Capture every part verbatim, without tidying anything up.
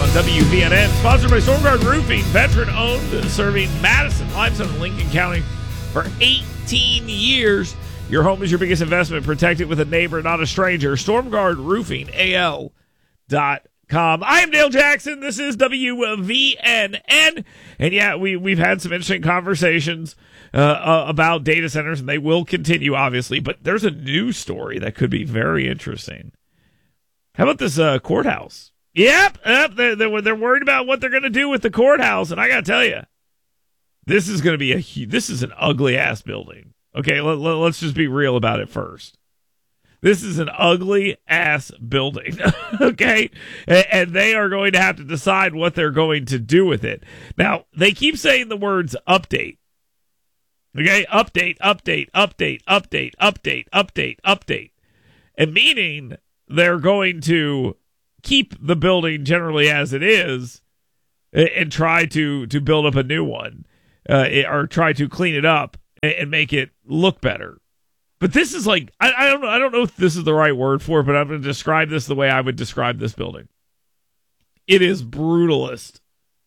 on W V N N. Sponsored by Stormguard Roofing, veteran-owned, serving Madison, Limestone, and Lincoln County for eighteen years. Your home is your biggest investment. Protect it with a neighbor, not a stranger. Stormguard Roofing, A L dot com. I am Dale Jackson. This is W V N N. And yeah, we, we've had some interesting conversations uh, uh, about data centers, and they will continue, obviously. But there's a news story that could be very interesting. How about this uh, courthouse? Yep, yep. They're, they're, they're worried about what they're going to do with the courthouse. And I got to tell you, this is going to be a this is an ugly-ass building. Okay, let, let, let's just be real about it first. This is an ugly-ass building, okay? And, and they are going to have to decide what they're going to do with it. Now, they keep saying the words update. Okay, update, update, update, update, update, update, update. And meaning they're going to keep the building generally as it is and, and try to, to build up a new one uh, or try to clean it up and make it look better. But this is like, I, I don't know, I don't know if this is the right word for it, but I'm going to describe this the way I would describe this building. It is brutalist.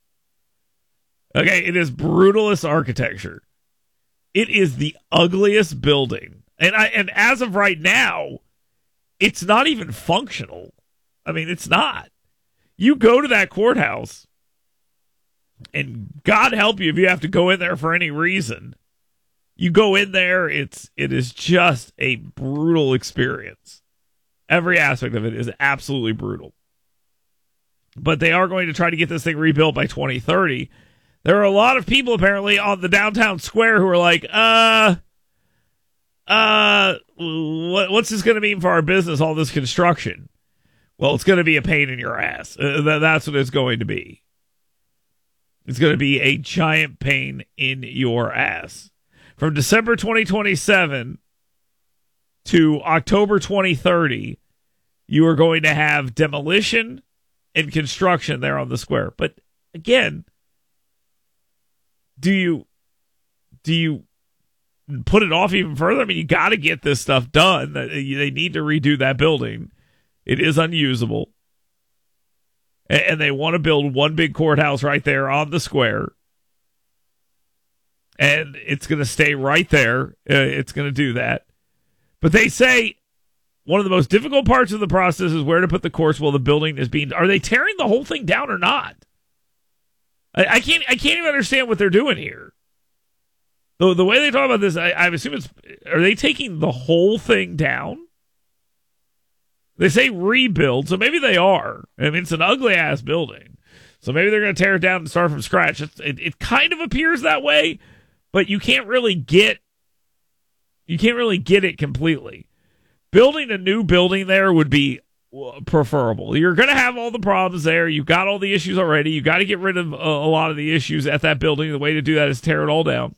Okay, it is brutalist architecture. It is the ugliest building. And I and as of right now, it's not even functional. I mean, it's not. You go to that courthouse, and God help you if you have to go in there for any reason. You go in there, it's it is just a brutal experience. Every aspect of it is absolutely brutal. But they are going to try to get this thing rebuilt by twenty thirty. There are a lot of people apparently on the downtown square who are like, uh, uh, what, what's this going to mean for our business, all this construction? Well, it's going to be a pain in your ass. Uh, that's what it's going to be. It's going to be a giant pain in your ass. From December twenty twenty-seven to October twenty thirty, you are going to have demolition and construction there on the square. But again, do you do you put it off even further? I mean, you got to get this stuff done. They need to redo that building. It is unusable. And they want to build one big courthouse right there on the square. And it's going to stay right there. Uh, it's going to do that. But they say one of the most difficult parts of the process is where to put the courts while the building is being... Are they tearing the whole thing down or not? I, I can't I can't even understand what they're doing here. The, the way they talk about this, I, I assume it's... Are they taking the whole thing down? They say rebuild, so maybe they are. I mean, it's an ugly-ass building. So maybe they're going to tear it down and start from scratch. It's, it, it kind of appears that way. But you can't really get you can't really get it completely. Building a new building there would be preferable. You're going to have all the problems there. You've got all the issues already. You've got to get rid of a, a lot of the issues at that building. The way to do that is tear it all down.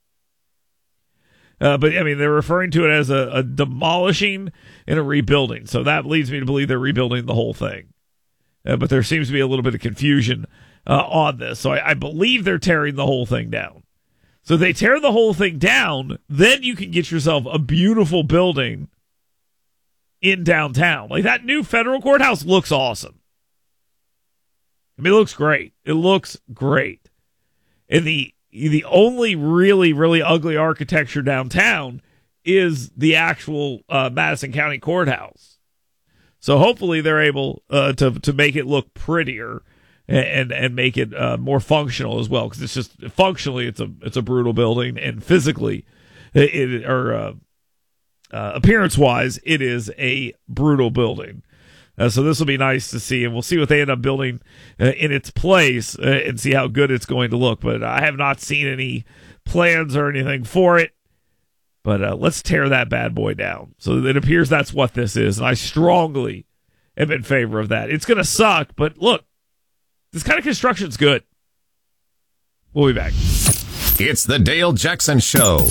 Uh, but, I mean, they're referring to it as a, a demolishing and a rebuilding. So that leads me to believe they're rebuilding the whole thing. Uh, but there seems to be a little bit of confusion uh, on this. So I, I believe they're tearing the whole thing down. So they tear the whole thing down, then you can get yourself a beautiful building in downtown. Like, that new federal courthouse looks awesome. I mean, it looks great. It looks great. And the the only really, really ugly architecture downtown is the actual uh, Madison County Courthouse. So hopefully they're able uh, to to make it look prettier. And and make it uh, more functional as well, because it's just functionally it's a it's a brutal building, and physically, it, it or uh, uh, appearance wise, it is a brutal building. Uh, so this will be nice to see, and we'll see what they end up building uh, in its place uh, and see how good it's going to look. But I have not seen any plans or anything for it. But uh, let's tear that bad boy down. So it appears that's what this is, and I strongly am in favor of that. It's going to suck, but look. This kind of construction's good. We'll be back. It's the Dale Jackson Show.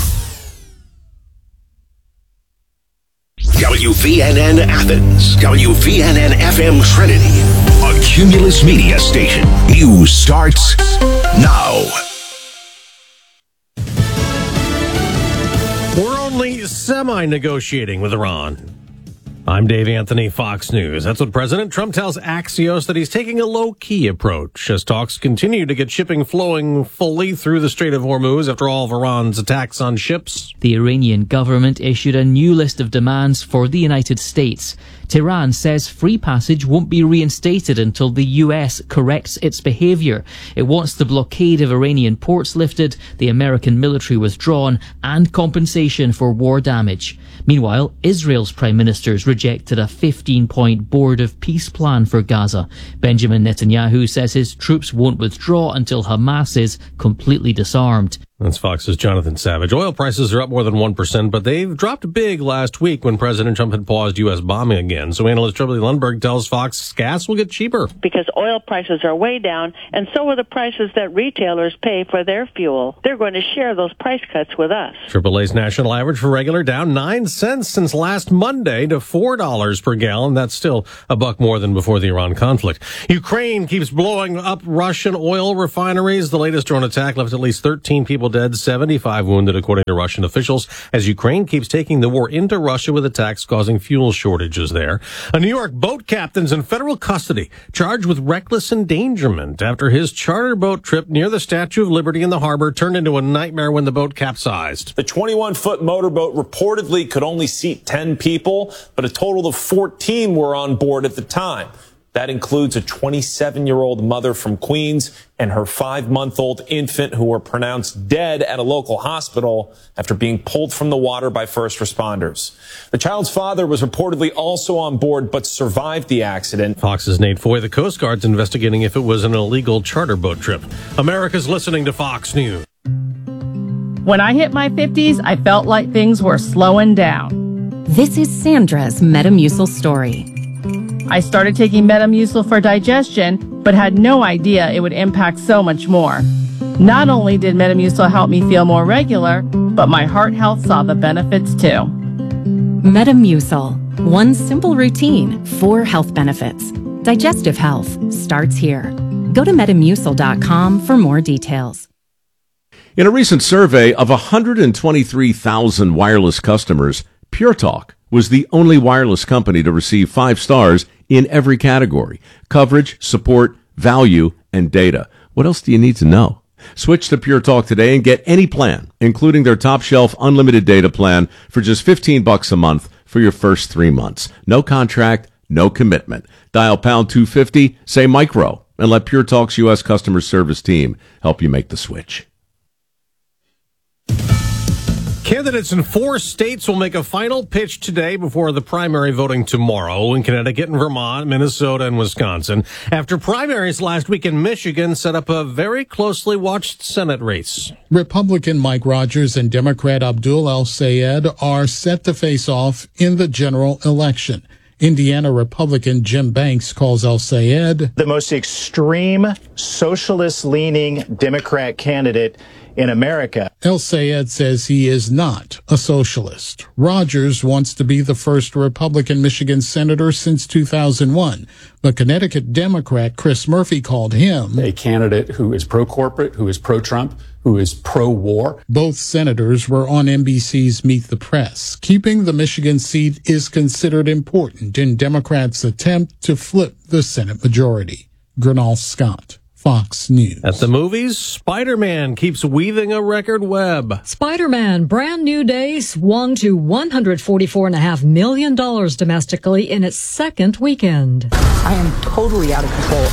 W V N N Athens. W V N N F M Trinity. A Cumulus Media station. News starts now. We're only semi-negotiating with Iran. I'm Dave Anthony, Fox News. That's what President Trump tells Axios, that he's taking a low-key approach as talks continue to get shipping flowing fully through the Strait of Hormuz after all of Iran's attacks on ships. The Iranian government issued a new list of demands for the United States. Tehran says free passage won't be reinstated until the U S corrects its behavior. It wants the blockade of Iranian ports lifted, the American military withdrawn, and compensation for war damage. Meanwhile, Israel's prime ministers rejected a fifteen-point Board of Peace plan for Gaza. Benjamin Netanyahu says his troops won't withdraw until Hamas is completely disarmed. That's Fox's Jonathan Savage. Oil prices are up more than one percent, but they've dropped big last week when President Trump had paused U S bombing again. So analyst Tripoli Lundberg tells Fox gas will get cheaper. Because oil prices are way down, and so are the prices that retailers pay for their fuel. They're going to share those price cuts with us. Triple A's national average for regular down nine cents since last Monday to four dollars per gallon. That's still a buck more than before the Iran conflict. Ukraine keeps blowing up Russian oil refineries. The latest drone attack left at least thirteen people dead, seventy-five wounded, according to Russian officials, as Ukraine keeps taking the war into Russia with attacks causing fuel shortages there. A New York boat captain's in federal custody, charged with reckless endangerment after his charter boat trip near the Statue of Liberty in the harbor turned into a nightmare when the boat capsized. The twenty-one foot motorboat reportedly could only seat ten people, but a total of fourteen were on board at the time. That includes a twenty-seven-year-old mother from Queens and her five-month-old infant who were pronounced dead at a local hospital after being pulled from the water by first responders. The child's father was reportedly also on board but survived the accident. Fox's Nate Foy. The Coast Guard's investigating if it was an illegal charter boat trip. America's listening to Fox News. When I hit my fifties, I felt like things were slowing down. This is Sandra's Metamucil story. I started taking Metamucil for digestion, but had no idea it would impact so much more. Not only did Metamucil help me feel more regular, but my heart health saw the benefits too. Metamucil. One simple routine, four health benefits. Digestive health starts here. Go to metamucil dot com for more details. In a recent survey of one hundred twenty-three thousand wireless customers, Pure Talk was the only wireless company to receive five stars in every category: coverage, support, value, and data. What else do you need to know? Switch to Pure Talk today and get any plan, including their top shelf unlimited data plan, for just fifteen bucks a month for your first three months. No contract, no commitment. Dial pound two fifty, say micro, and let Pure Talk's U S customer service team help you make the switch. Candidates in four states will make a final pitch today before the primary voting tomorrow in Connecticut and Vermont, Minnesota, and Wisconsin, after primaries last week in Michigan set up a very closely watched Senate race. Republican Mike Rogers and Democrat Abdul El-Sayed are set to face off in the general election. Indiana Republican Jim Banks calls El-Sayed the most extreme, socialist-leaning Democrat candidate in America. El-Sayed says he is not a socialist. Rogers wants to be the first Republican Michigan senator since two thousand one, but Connecticut Democrat Chris Murphy called him a candidate who is pro-corporate, who is pro-Trump, who is pro-war. Both senators were on N B C's Meet the Press. Keeping the Michigan seat is considered important in Democrats' attempt to flip the Senate majority. Gernal Scott, Fox News. At the movies, Spider-Man keeps weaving a record web. Spider-Man Brand New Day swung to one hundred forty-four point five million dollars domestically in its second weekend. I am totally out of control.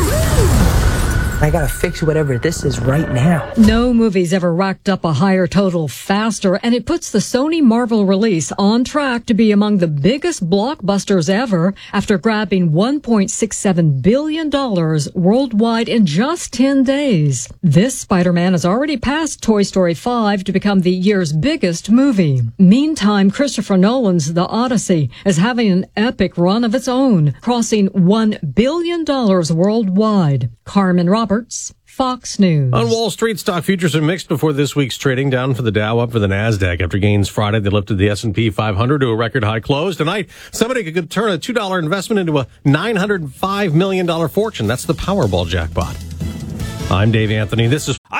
I gotta fix whatever this is right now. No movie's ever racked up a higher total faster, and it puts the Sony Marvel release on track to be among the biggest blockbusters ever after grabbing one point six seven billion dollars worldwide in just ten days. This Spider-Man has already passed Toy Story five to become the year's biggest movie. Meantime, Christopher Nolan's The Odyssey is having an epic run of its own, crossing one billion dollars worldwide. Carmen Roberts, Fox News. On Wall Street, stock futures are mixed before this week's trading, down for the Dow, up for the NASDAQ. After gains Friday, they lifted the S and P five hundred to a record high close. Tonight, somebody could turn a two dollar investment into a nine hundred five million dollars fortune. That's the Powerball jackpot. I'm Dave Anthony. This is... I think every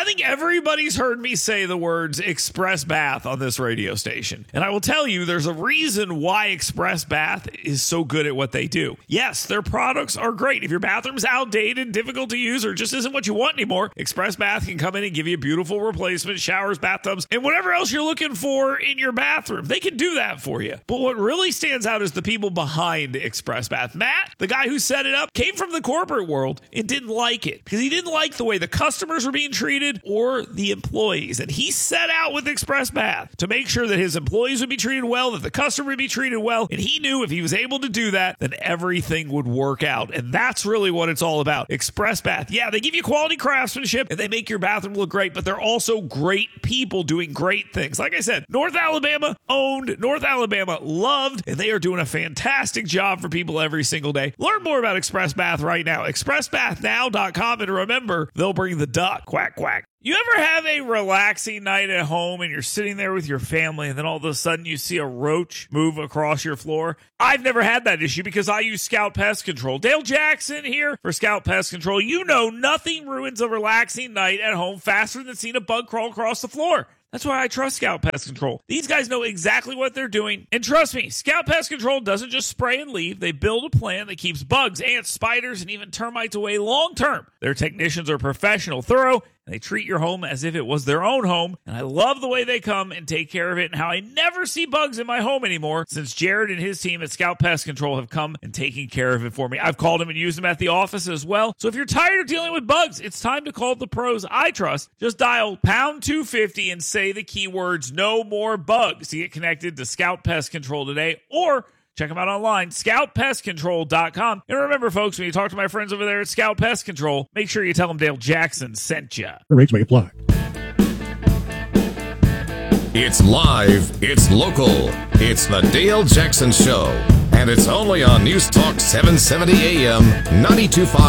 Everybody's heard me say the words Express Bath on this radio station. And I will tell you, there's a reason why Express Bath is so good at what they do. Yes, their products are great. If your bathroom's outdated, difficult to use, or just isn't what you want anymore, Express Bath can come in and give you a beautiful replacement, showers, bathtubs, and whatever else you're looking for in your bathroom. They can do that for you. But what really stands out is the people behind Express Bath. Matt, the guy who set it up, came from the corporate world and didn't like it because he didn't like the way the customers were being treated or the employees. And he set out with Express Bath to make sure that his employees would be treated well, that the customer would be treated well. And he knew if he was able to do that, then everything would work out. And that's really what it's all about. Express Bath. Yeah, they give you quality craftsmanship and they make your bathroom look great, but they're also great people doing great things. Like I said, North Alabama owned, North Alabama loved, and they are doing a fantastic job for people every single day. Learn more about Express Bath right now. express bath now dot com. And remember, they'll bring the duck. Quack, quack. You ever have a relaxing night at home and you're sitting there with your family and then all of a sudden you see a roach move across your floor? I've never had that issue because I use Scout Pest Control. Dale Jackson here for Scout Pest Control. You know nothing ruins a relaxing night at home faster than seeing a bug crawl across the floor. That's why I trust Scout Pest Control. These guys know exactly what they're doing. And trust me, Scout Pest Control doesn't just spray and leave. They build a plan that keeps bugs, ants, spiders, and even termites away long term. Their technicians are professional, thorough, and they treat your home as if it was their own home. And I love the way they come and take care of it and how I never see bugs in my home anymore since Jared and his team at Scout Pest Control have come and taken care of it for me. I've called them and used them at the office as well. So if you're tired of dealing with bugs, it's time to call the pros I trust. Just dial pound two fifty and say the keywords no more bugs to get connected to Scout Pest Control today, or check them out online, scout pest control dot com. And remember, folks, when you talk to my friends over there at Scout Pest Control, make sure you tell them Dale Jackson sent you. Rates may apply. It's live, it's local, it's the Dale Jackson Show, and it's only on News Talk seven seventy A M, ninety-two point five